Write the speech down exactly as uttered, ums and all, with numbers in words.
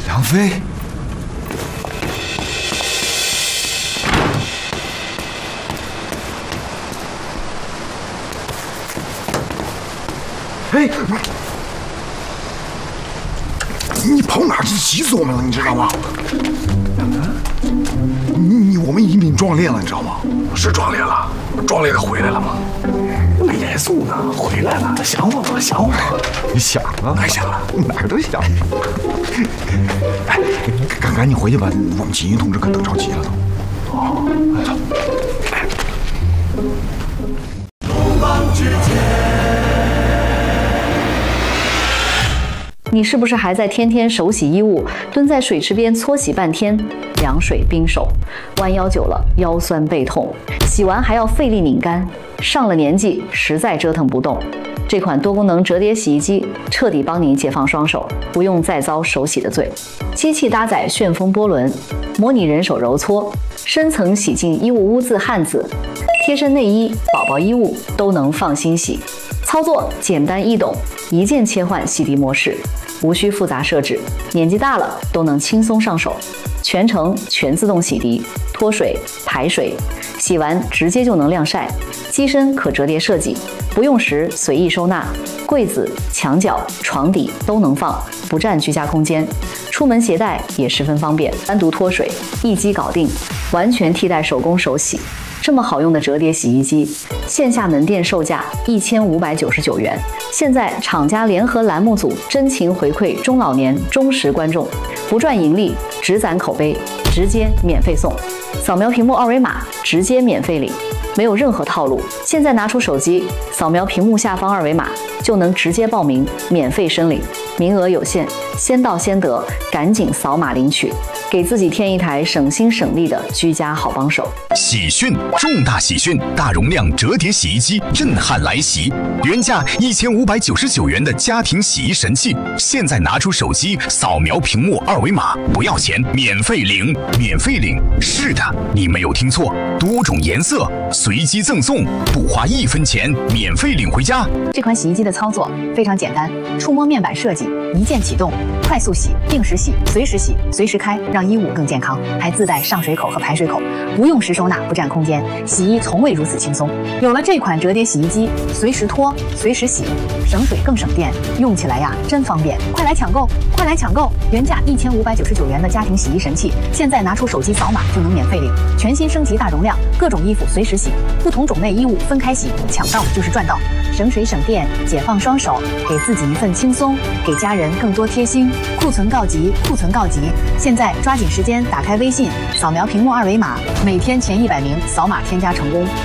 梁飞，哎，你跑哪儿去？急死我们了，你知道吗？你你我们移民壮烈了，你知道吗？ 是壮烈了，壮烈的回来了吗？没严肃呢，回来了，想我吗？想我吗？ 你想啊， 哪想了？ 哪儿都想。哎，赶赶紧回去吧，我们锦衣同志可等着急了都。 哦，走。 你是不是还在天天手洗衣物，蹲在水池边搓洗半天，凉水冰手，弯腰久了腰酸背痛，洗完还要费力拧干，上了年纪实在折腾不动。这款多功能折叠洗衣机彻底帮你解放双手，不用再遭手洗的罪。机器搭载旋风波轮，模拟人手揉搓，深层洗净衣物污渍汗渍，贴身内衣、宝宝衣物都能放心洗。操作简单易懂，一键切换洗涤模式，无需复杂设置，年纪大了都能轻松上手。全程全自动洗涤，脱水、排水，洗完直接就能晾晒。机身可折叠设计，不用时随意收纳，柜子、墙角、床底都能放，不占居家空间。出门携带也十分方便，单独脱水，一机搞定，完全替代手工手洗。这么好用的折叠洗衣机，线下门店售价一千五百九十九元。现在厂家联合栏目组真情回馈中老年忠实观众，不赚盈利，只攒口碑，直接免费送。扫描屏幕二维码，直接免费领，没有任何套路。现在拿出手机，扫描屏幕下方二维码，就能直接报名，免费申领。名额有限，先到先得，赶紧扫码领取，给自己添一台省心省力的居家好帮手。 喜讯，重大喜讯！大容量折叠洗衣机震撼来袭，原价一千五百九十九元的家庭洗衣神器，现在拿出手机扫描屏幕二维码，不要钱，免费领，免费领！是的，你没有听错，多种颜色随机赠送，不花一分钱，免费领回家。 这款洗衣机的操作非常简单，触摸面板设计，一键启动，快速洗、定时洗、随时洗、随时开，让衣物更健康。还自带上水口和排水口，不用时收纳，不占空间，洗衣从未如此轻松。有了这款折叠洗衣机，随时脱，随时洗，省水更省电，用起来呀真方便！快来抢购，快来抢购！原价一千五百九十九元的家庭洗衣神器，现在拿出手机扫码就能免费领，全新升级大容量，各种衣服随时洗，不同种类衣物分开洗，抢到就是赚到，省水省电，解放双手，给自己一份轻松，给家人更多贴心。库存告急，库存告急！现在抓紧时间打开微信，扫描屏幕二维码，每天前一百名扫码添加成功。